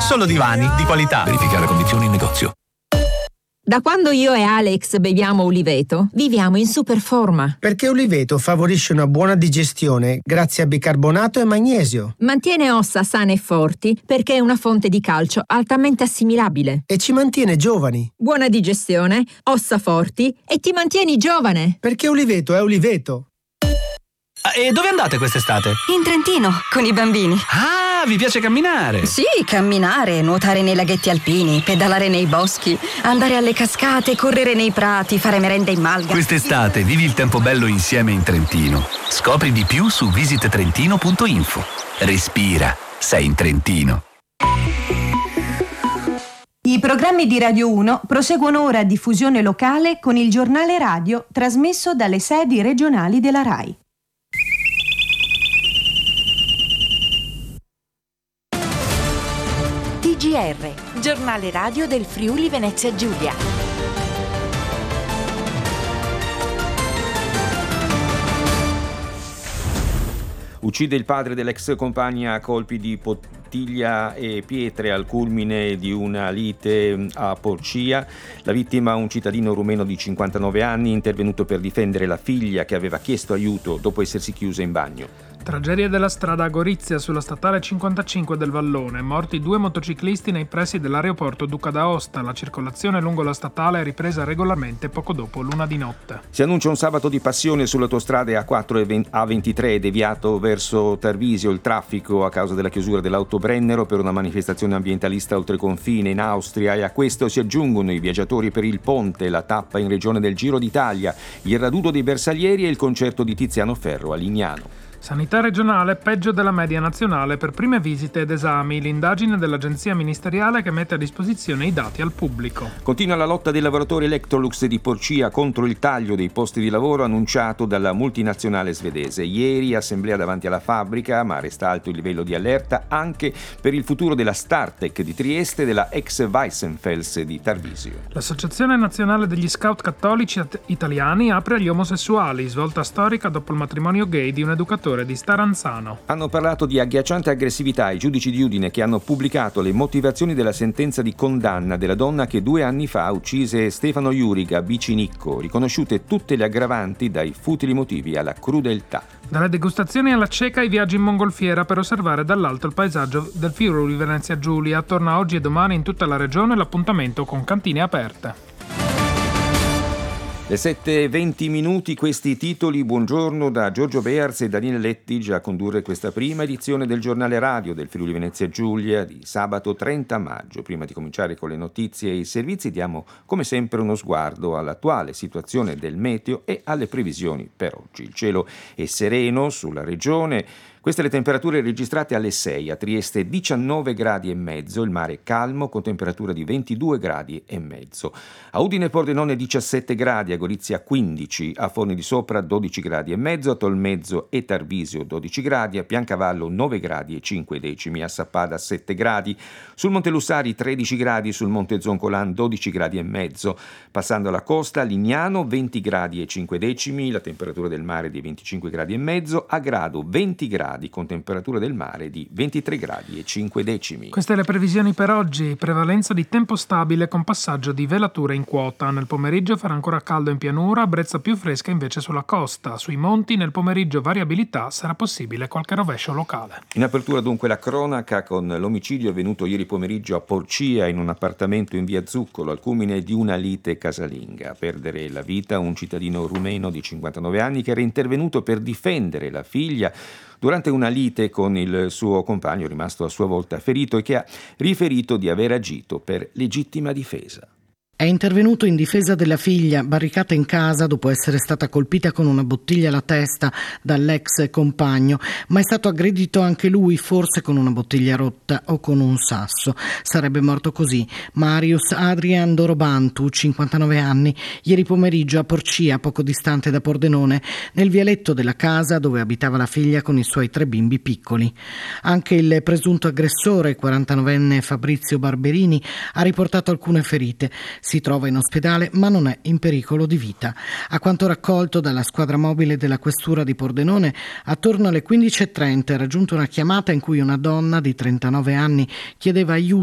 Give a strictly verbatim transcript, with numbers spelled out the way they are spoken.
Solo divani di qualità. Verificare condizioni in negozio. Da quando io e Alex beviamo Uliveto, viviamo in super forma. Perché Uliveto favorisce una buona digestione grazie a bicarbonato e magnesio. Mantiene ossa sane e forti perché è una fonte di calcio altamente assimilabile. E ci mantiene giovani. Buona digestione, ossa forti e ti mantieni giovane. Perché Uliveto è Uliveto. E dove andate quest'estate? In Trentino, con i bambini. Ah, vi piace camminare? Sì, camminare, nuotare nei laghetti alpini, pedalare nei boschi, andare alle cascate, correre nei prati, fare merenda in malga. Quest'estate vivi il tempo bello insieme in Trentino. Scopri di più su visit trentino punto info. Respira, sei in Trentino. I programmi di Radio uno proseguono ora a diffusione locale con il giornale radio trasmesso dalle sedi regionali della RAI. T G R, giornale radio del Friuli Venezia Giulia. Uccide il padre dell'ex compagna a colpi di bottiglia e pietre al culmine di una lite a Porcia. La vittima, un cittadino rumeno di cinquantanove anni, intervenuto per difendere la figlia che aveva chiesto aiuto dopo essersi chiusa in bagno. Tragedia della strada a Gorizia sulla statale cinquantacinque del Vallone. Morti due motociclisti nei pressi dell'aeroporto Duca d'Aosta. La circolazione lungo la statale è ripresa regolarmente poco dopo l'una di notte. Si annuncia un sabato di passione sulle autostrade A quattro e A ventitré, deviato verso Tarvisio il traffico a causa della chiusura dell'Autobrennero per una manifestazione ambientalista oltreconfine in Austria, e a questo si aggiungono i viaggiatori per il ponte, la tappa in regione del Giro d'Italia, il raduno dei bersaglieri e il concerto di Tiziano Ferro a Lignano. Sanità regionale peggio della media nazionale per prime visite ed esami, l'indagine dell'agenzia ministeriale che mette a disposizione i dati al pubblico. Continua la lotta dei lavoratori Electrolux di Porcia contro il taglio dei posti di lavoro annunciato dalla multinazionale svedese. Ieri assemblea davanti alla fabbrica, ma resta alto il livello di allerta anche per il futuro della Startec di Trieste e della ex Weissenfels di Tarvisio. L'Associazione Nazionale degli Scout Cattolici Italiani apre agli omosessuali, svolta storica dopo il matrimonio gay di un educatore di Staranzano. Hanno parlato di agghiacciante aggressività ai giudici di Udine che hanno pubblicato le motivazioni della sentenza di condanna della donna che due anni fa uccise Stefano Iuriga Bicinicco, riconosciute tutte le aggravanti dai futili motivi alla crudeltà. Dalle degustazioni alla cieca ai viaggi in mongolfiera per osservare dall'alto il paesaggio del Friuli Venezia Giulia. Torna oggi e domani in tutta la regione l'appuntamento con cantine aperte. Le sette e venti minuti, questi titoli. Buongiorno da Giorgio Bears e Daniele Lettig a condurre questa prima edizione del giornale radio del Friuli Venezia Giulia di sabato trenta maggio. Prima di cominciare con le notizie e i servizi diamo come sempre uno sguardo all'attuale situazione del meteo e alle previsioni per oggi. Il cielo è sereno sulla regione. Queste le temperature registrate alle sei, a Trieste diciannove gradi e mezzo, il mare calmo con temperatura di ventidue gradi e mezzo. A Udine e Pordenone diciassette gradi, a Gorizia quindici, a Forni di Sopra dodici gradi e mezzo, a Tolmezzo e Tarvisio dodici gradi, a Piancavallo nove gradi e cinque decimi, a Sappada sette gradi, sul Monte Lussari tredici gradi, sul Monte Zoncolan dodici gradi e mezzo, passando alla costa, a Lignano venti gradi e cinque decimi, la temperatura del mare di venticinque gradi e mezzo, a Grado venti gradi con temperatura del mare di ventitré gradi e cinque decimi. Queste le previsioni per oggi: prevalenza di tempo stabile con passaggio di velature in quota. Nel pomeriggio farà ancora caldo in pianura, brezza più fresca invece sulla costa. Sui monti nel pomeriggio variabilità, sarà possibile qualche rovescio locale. In apertura dunque la cronaca con l'omicidio avvenuto ieri pomeriggio a Porcia in un appartamento in via Zuccolo al culmine di una lite casalinga. A perdere la vita un cittadino rumeno di cinquantanove anni che era intervenuto per difendere la figlia durante una lite con il suo compagno, rimasto a sua volta ferito, e che ha riferito di aver agito per legittima difesa. È intervenuto in difesa della figlia, barricata in casa dopo essere stata colpita con una bottiglia alla testa dall'ex compagno, ma è stato aggredito anche lui, forse con una bottiglia rotta o con un sasso. Sarebbe morto così Marius Adrian Dorobantu, cinquantanove anni, ieri pomeriggio a Porcia, poco distante da Pordenone, nel vialetto della casa dove abitava la figlia con i suoi tre bimbi piccoli. Anche il presunto aggressore, quarantanovenne Fabrizio Barberini, ha riportato alcune ferite. Si trova in ospedale ma non è in pericolo di vita. A quanto raccolto dalla squadra mobile della questura di Pordenone, attorno alle quindici e trenta è raggiunta una chiamata in cui una donna di trentanove anni chiedeva aiuto